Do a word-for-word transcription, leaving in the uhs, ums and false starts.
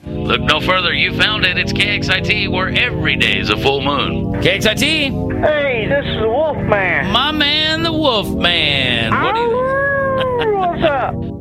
Look no further. You found it. It's K X I T, where every day is a full moon. K X I T. Hey, this is the Wolfman. My man, the Wolfman. What do you... What's up?